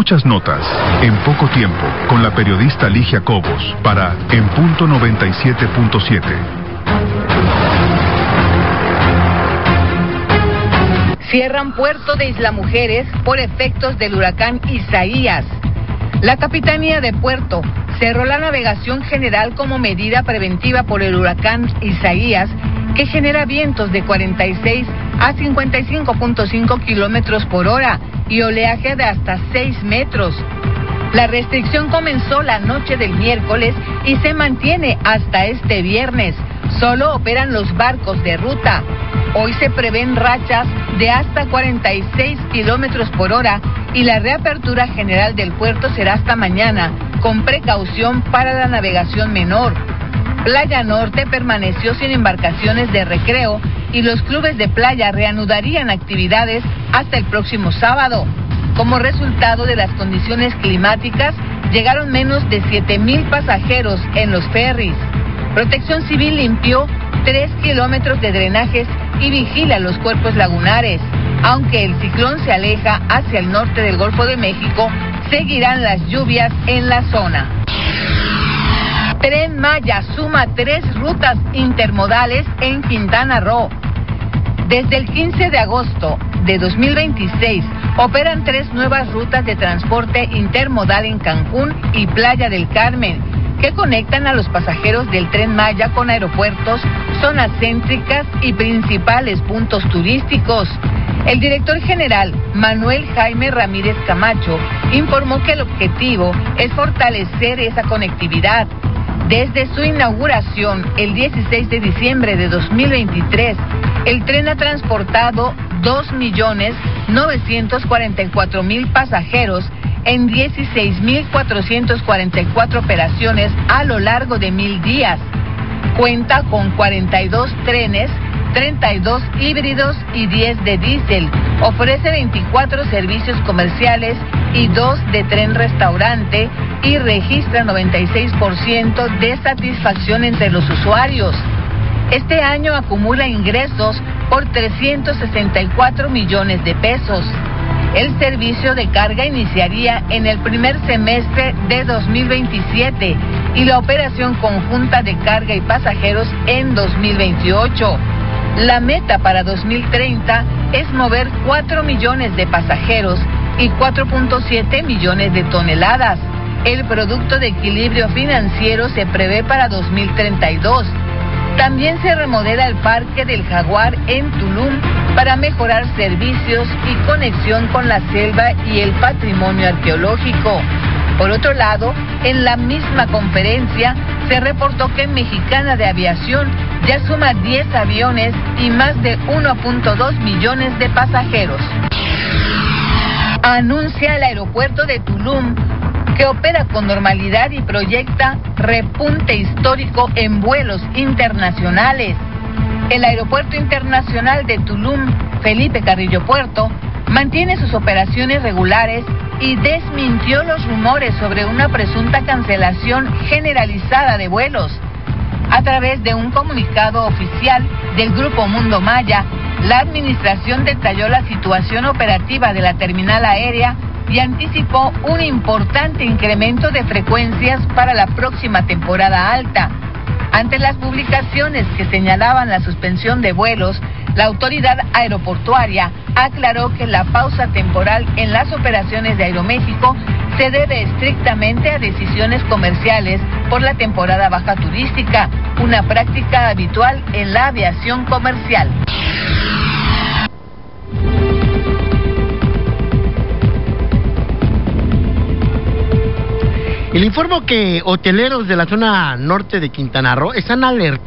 Muchas notas, en poco tiempo, con la periodista Ligia Cobos, para En Punto 97.7. Cierran puerto de Isla Mujeres por efectos del huracán Isaías. La Capitanía de Puerto cerró la navegación general como medida preventiva por el huracán Isaías, que genera vientos de 46 a 55.5 kilómetros por hora y oleaje de hasta 6 metros. La restricción comenzó la noche del miércoles y se mantiene hasta este viernes. Solo operan los barcos de ruta. Hoy se prevén rachas de hasta 46 kilómetros por hora y la reapertura general del puerto será hasta mañana, con precaución para la navegación menor. Playa Norte permaneció sin embarcaciones de recreo y los clubes de playa reanudarían actividades hasta el próximo sábado. Como resultado de las condiciones climáticas, llegaron menos de 7,000 pasajeros en los ferries. Protección Civil limpió 3 kilómetros de drenajes y vigila los cuerpos lagunares. Aunque el ciclón se aleja hacia el norte del Golfo de México, seguirán las lluvias en la zona. Tren Maya suma 3 rutas intermodales en Quintana Roo. Desde el 15 de agosto de 2026, operan 3 nuevas rutas de transporte intermodal en Cancún y Playa del Carmen, que conectan a los pasajeros del Tren Maya con aeropuertos, zonas céntricas y principales puntos turísticos. El director general, Manuel Jaime Ramírez Camacho, informó que el objetivo es fortalecer esa conectividad. Desde su inauguración, el 16 de diciembre de 2023, el tren ha transportado 2,944,000 pasajeros en 16,444 operaciones a lo largo de 1,000 días. Cuenta con 42 trenes, 32 híbridos y 10 de diésel. Ofrece 24 servicios comerciales y 2 de tren-restaurante y registra 96% de satisfacción entre los usuarios. Este año acumula ingresos por 364 millones de pesos. El servicio de carga iniciaría en el primer semestre de 2027 y la operación conjunta de carga y pasajeros en 2028. La meta para 2030 es mover 4 millones de pasajeros y 4.7 millones de toneladas. El producto de equilibrio financiero se prevé para 2032. También se remodela el Parque del Jaguar en Tulum para mejorar servicios y conexión con la selva y el patrimonio arqueológico. Por otro lado, en la misma conferencia se reportó que Mexicana de Aviación ya suma 10 aviones y más de 1.2 millones de pasajeros. Anuncia el aeropuerto de Tulum que opera con normalidad y proyecta repunte histórico en vuelos internacionales. El Aeropuerto Internacional de Tulum, Felipe Carrillo Puerto, mantiene sus operaciones regulares y desmintió los rumores sobre una presunta cancelación generalizada de vuelos. A través de un comunicado oficial del Grupo Mundo Maya, la administración detalló la situación operativa de la terminal aérea y anticipó un importante incremento de frecuencias para la próxima temporada alta. Ante las publicaciones que señalaban la suspensión de vuelos, la autoridad aeroportuaria aclaró que la pausa temporal en las operaciones de Aeroméxico se debe estrictamente a decisiones comerciales por la temporada baja turística, una práctica habitual en la aviación comercial. Y le informo que hoteleros de la zona norte de Quintana Roo están alertando